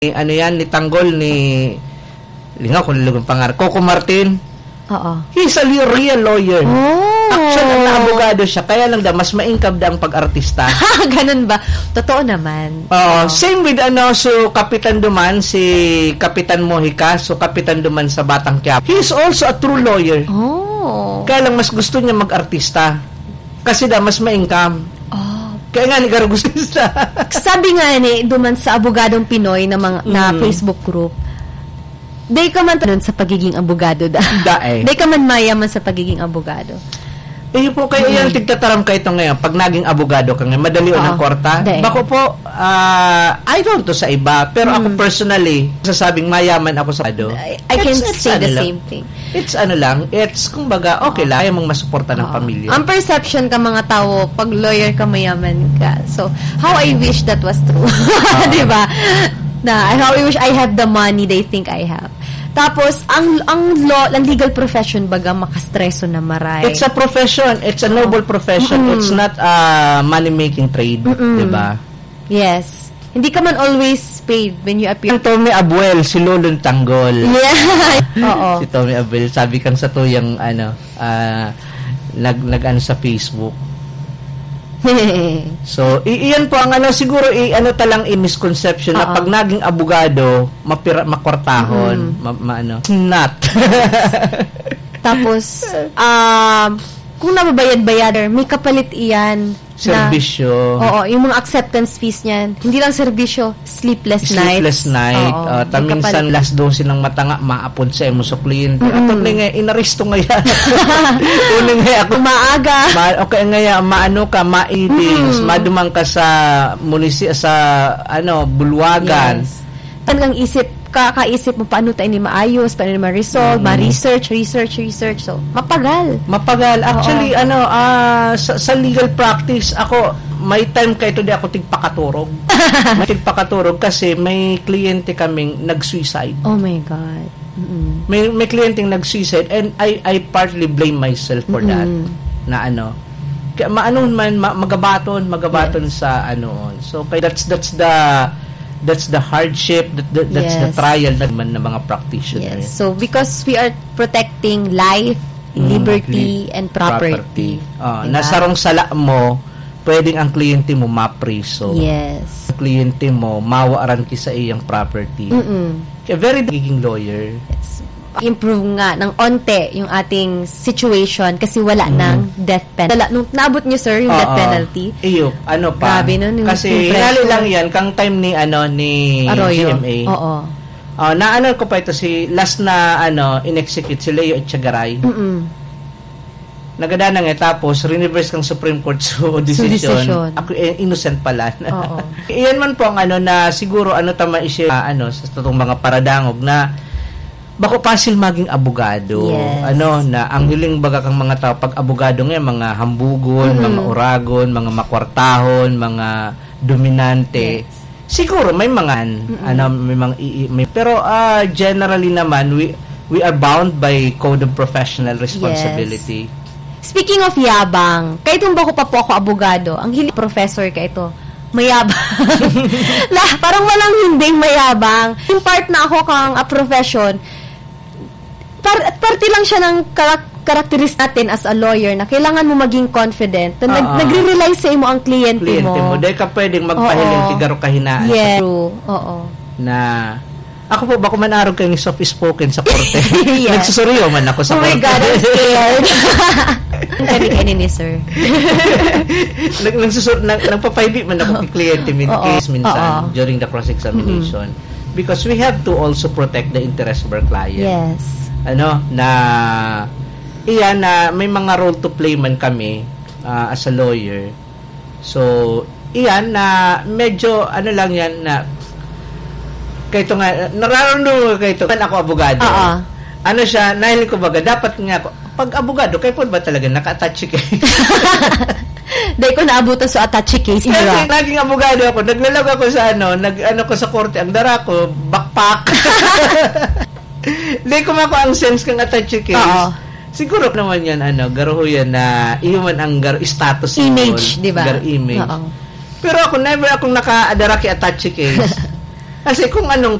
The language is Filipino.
ano yan, ni Tanggol, lingaw kung nilugang pangar, Coco Martin. Oo. He's a real lawyer. Actually, na-abogado siya. Kaya lang mas ma-income ang pag-artista. Ganun ba? Totoo naman. Same with so Kapitan Duman, si Kapitan Mojica, so Kapitan Duman sa Batang Quiapo. He's also a true lawyer. Kaya lang mas gusto niya mag-artista. Kasi mas ma-income. Kaya nga ni gusto siya. Sabi nga Duman sa abogadong Pinoy na Facebook group, day ka man sa pagiging abogado da. Day ka man mayaman sa pagiging abogado. Po kayo yan, tigtataram ka ito ngayon. Pag naging abogado ka ngayon, madali o ng kwarta. Bako po, I don't to sa iba. Pero ako personally, sasabing mayaman ako sa abogado. I can say the same thing. It's kumbaga, okay lang, kaya mong masuporta ng pamilya. Ang perception ka mga tao, pag lawyer ka, mayaman ka. So, how I wish that was true. Diba? How I wish I have the money they think I have. Tapos, ang legal profession baga makastreso na maray. It's a profession. It's a noble profession. It's not a money-making trade. Diba? Yes. Hindi ka man always paid when you appear. Si Tommy Abuel, si Lulun Tanggol. Yeah. Oo. Si Tommy Abuel, sabi kang sa tuyang, sa Facebook. So, iyan po ang siguro talang misconception na pag naging abogado, makwartahon, not. Tapos, kung nababayad-bayad, may kapalit iyan. Serbisyo. Yung mga acceptance fees niyan. Hindi lang serbisyo, sleepless night. Minsan last dosin ng matanga, maapod sa emo sa kliyente. Ato nga, inaristo nga yan. Uling nga ako. Maaga. Okay nga, ma-eatings, madumang ka sa bulwagan. Yes. Talagang kakaisip mo paano tayo ni maayos, paano ni ma-resolve, ma-research. So, mapagal. Actually, sa legal practice, ako, may time kayo di ako tigpakaturog. May tigpakaturog kasi may kliyente kaming nag-suicide. Oh my God. May kliyenteng nag-suicide and I partly blame myself for that. Na kaya magabaton sa So, that's the hardship, that's the trial naman ng mga practitioners. Yes. So, because we are protecting life, liberty, and property. Nasarong sala mo, pwedeng ang kliyente mo mapriso. Yes. Ang kliyente mo, mawaaran ki sa iyang property. Kaya very nagiging lawyer. Yes. Improve nga ng onte yung ating situation kasi wala nang death penalty. Nung naabot niyo, sir, yung death penalty. Pa. Grabe nun. Kasi hinali lang yan, kang time ni Arroyo. GMA. Ko pa ito, last na, in-execute si Leo Echegaray. Nagadana nga, tapos, reverse kang Supreme Court decision. Ako, innocent pala. Iyan man po ang na siguro, tama isya, sa tutong mga paradangog na, bako pasil maging abogado. Yes. Na ang hiling baga kang mga tao pag abogado ngayon, mga hambugon, mga uragon, mga makwartahon, mga dominante. Yes. Siguro may mga pero generally naman we are bound by code of professional responsibility. Yes. Speaking of yabang, kahit kung bako pa po ako abogado, ang hiling professor ka ito, mayabang. Parang walang hinding mayabang. Yung part na ako kang a profession, parte lang siya ng characteristic natin as a lawyer na kailangan mo maging confident. Nagre-rely sa imo ang kliyente mo. Dahil ka pwedeng magpahiling tigaro kahinaan. Yes. True. Na ako po, bako man arog kayong soft-spoken sa korte. Yes. Nagsusuriyo man ako sa korte. Oh my God, I'm scared. Kani ni sir. Nagpapahili man ako kay kliyente minsan during the cross-examination. Because we have to also protect the interest of our client. Yes. Na may mga role to play man kami as a lawyer. So, na medyo lang yan na kayto nga nararamdaman ko kayto man ako abogado. Siya, nahiling ko baga dapat nga pag abogado kayo po ba talaga naka-attach case? Dahil ko naabutan sa attache case. Kasi naging abogado ako, naglalag ako sa ko sa korte, ang dara ko, backpack. Dahil ko ang sense kang attache case. Siguro naman yan, garo yan na, iyon ang status image, di ba? Image. Pero ako, never akong naka-adara kay attache case. Kasi kung anong